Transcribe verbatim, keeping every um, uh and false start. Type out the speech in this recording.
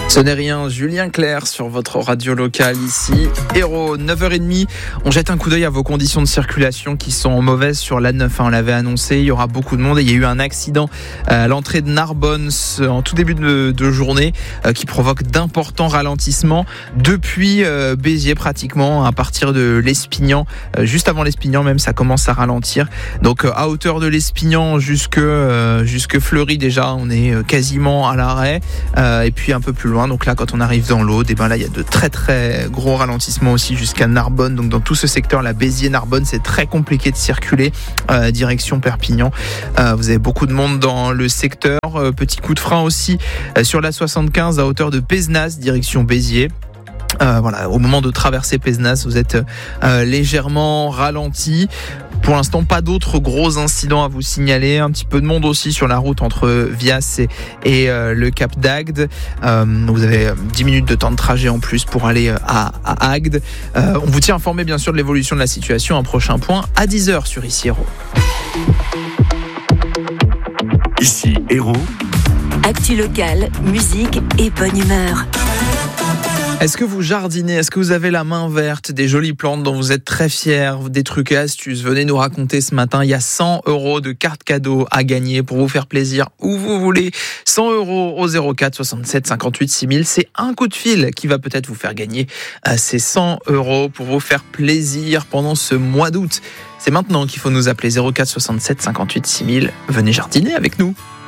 Ce n'est rien, Julien Clerc sur votre radio locale ici. Héros, neuf heures trente, on jette un coup d'œil à vos conditions de circulation qui sont mauvaises sur l'A neuf. On l'avait annoncé, il y aura beaucoup de monde et il y a eu un accident à l'entrée de Narbonne en tout début de, de journée qui provoque d'importants ralentissements depuis Béziers pratiquement, à partir de l'Espignan. Juste avant l'Espignan même, ça commence à ralentir. Donc à hauteur de l'Espignan jusque, jusque Fleury déjà, on est quasiment à l'arrêt. Et puis un peu plus loin. Donc là, quand on arrive dans l'Aude, et ben là, il y a de très très gros ralentissements aussi jusqu'à Narbonne. Donc dans tout ce secteur, la Béziers-Narbonne, c'est très compliqué de circuler euh, direction Perpignan. Euh, vous avez beaucoup de monde dans le secteur. Euh, petit coup de frein aussi euh, sur la soixante-quinze à hauteur de Pézenas, direction Béziers. Euh, voilà, au moment de traverser Pézenas, vous êtes euh, légèrement ralenti. Pour l'instant, pas d'autres gros incidents à vous signaler. Un petit peu de monde aussi sur la route entre Vias et, et euh, le Cap d'Agde. Euh, vous avez dix minutes de temps de trajet en plus pour aller à, à Agde. Euh, on vous tient informé bien sûr de l'évolution de la situation. Un prochain point à dix heures sur Ici Héros. Ici Héros. Actu locale, musique et bonne humeur. Est-ce que vous jardinez ? Est-ce que vous avez la main verte, des jolies plantes dont vous êtes très fiers, des trucs et astuces ? Venez nous raconter ce matin. Il y a cent euros de cartes cadeaux à gagner pour vous faire plaisir où vous voulez. cent euros au zéro quatre soixante-sept cinquante-huit six mille. C'est un coup de fil qui va peut-être vous faire gagner ces cent euros pour vous faire plaisir pendant ce mois d'août. C'est maintenant qu'il faut nous appeler zéro quatre soixante-sept cinquante-huit six mille. Venez jardiner avec nous.